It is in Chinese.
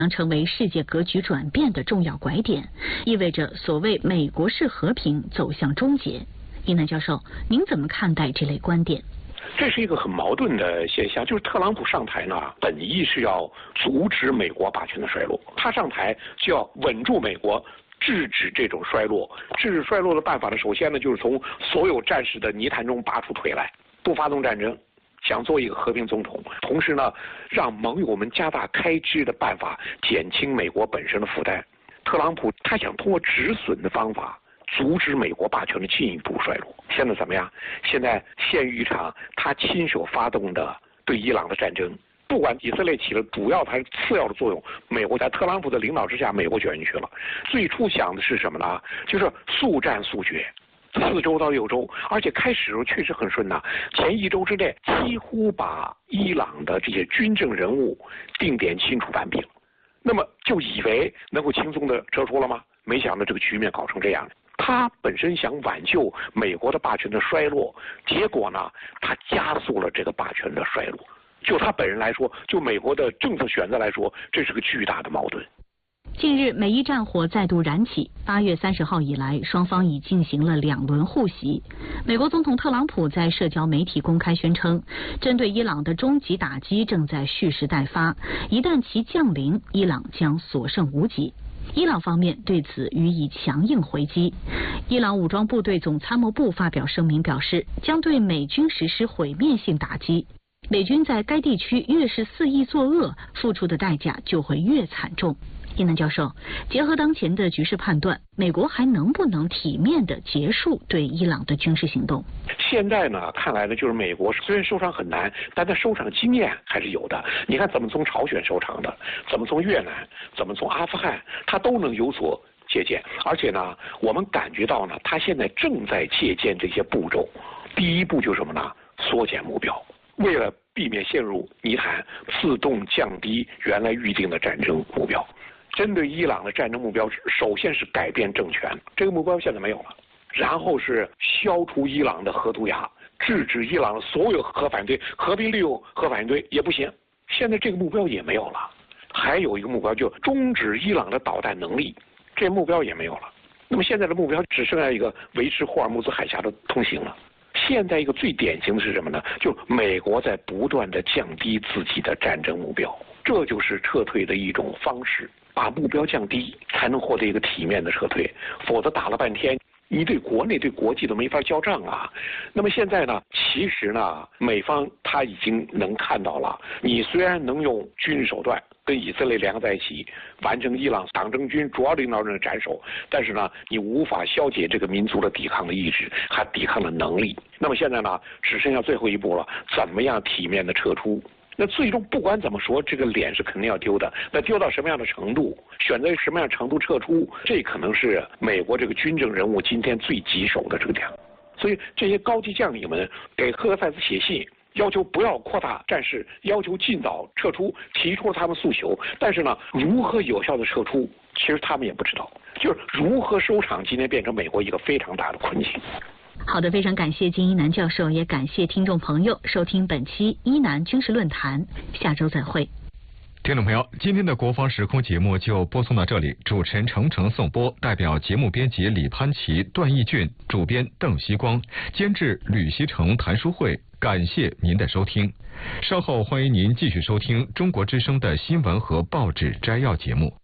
将成为世界格局转变的重要拐点，意味着所谓美国式和平走向终结。伊南教授，您怎么看待这类观点？ 这是一个很矛盾的现象，就是特朗普上台呢，本意是要阻止美国霸权的衰落，他上台就要稳住美国，制止这种衰落。制止衰落的办法呢，首先呢就是从所有战士的泥潭中拔出腿来，不发动战争，想做一个和平总统，同时呢让盟友们加大开支的办法，减轻美国本身的负担。特朗普他想通过止损的方法阻止美国霸权的进一步衰落。现在怎么样？现在陷于一场他亲手发动的对伊朗的战争，不管以色列起了主要还是次要的作用，美国在特朗普的领导之下，美国卷进去了。最初想的是什么呢？就是速战速决，4周到6周，而且开始的时候确实很顺呐，前1周之内几乎把伊朗的这些军政人物定点清除完毕了。那么就以为能够轻松的撤出了吗？没想到这个局面搞成这样。他本身想挽救美国的霸权的衰落，结果呢，他加速了这个霸权的衰落。就他本人来说，就美国的政策选择来说，这是个巨大的矛盾。 近日，美伊战火再度燃起。8月30号以来，双方已进行了2轮互袭。美国总统特朗普在社交媒体公开宣称，针对伊朗的终极打击正在蓄势待发，一旦其降临，伊朗将所剩无几。伊朗方面对此予以强硬回击。伊朗武装部队总参谋部发表声明表示，将对美军实施毁灭性打击。美军在该地区越是肆意作恶，付出的代价就会越惨重。伊南教授，结合当前的局势判断，美国还能不能体面地结束对伊朗的军事行动？ 现在呢，看来呢，就是美国虽然收场很难，但它收场经验还是有的。你看怎么从朝鲜收场的，怎么从越南，怎么从阿富汗，它都能有所借鉴。而且呢，我们感觉到呢，它现在正在借鉴这些步骤。第一步就是什么呢？缩减目标，为了避免陷入泥潭，自动降低原来预定的战争目标。针对伊朗的战争目标，首先是改变政权，这个目标现在没有了。然后是消除伊朗的核毒牙，制止伊朗的所有核反对，和平利用核反对也不行。现在这个目标也没有了。还有一个目标，就终止伊朗的导弹能力，这目标也没有了。那么现在的目标只剩下一个维持霍尔木兹海峡的通行了。现在一个最典型的是什么呢？就美国在不断的降低自己的战争目标，这就是撤退的一种方式。把目标降低，才能获得一个体面的撤退，否则打了半天，你对国内对国际都没法交账啊。那么现在呢，其实呢，美方他已经能看到了，你虽然能用军事手段跟以色列联合在一起，完成伊朗党政军主要领导人的斩首，但是呢，你无法消解这个民族的抵抗的意志，还抵抗的能力。那么现在呢，只剩下最后一步了，怎么样体面的撤出？那最终不管怎么说，这个脸是肯定要丢的。那丢到什么样的程度，选择什么样的程度撤出，这可能是美国这个军政人物今天最棘手的这个点。所以这些高级将领们给赫塞茨写信，要求不要扩大战事，要求尽早撤出，提出了他们诉求。但是呢，如何有效的撤出，其实他们也不知道。就是如何收场，今天变成美国一个非常大的困境。 好的，非常感谢金一南教授，也感谢听众朋友收听本期伊南军事论坛，下周再会。 听众朋友，今天的国防时空节目就播送到这里，主持人程程颂播，代表节目编辑李潘琪、段义俊，主编邓锡光，监制吕锡成、谭书慧，感谢您的收听。稍后欢迎您继续收听中国之声的新闻和报纸摘要节目。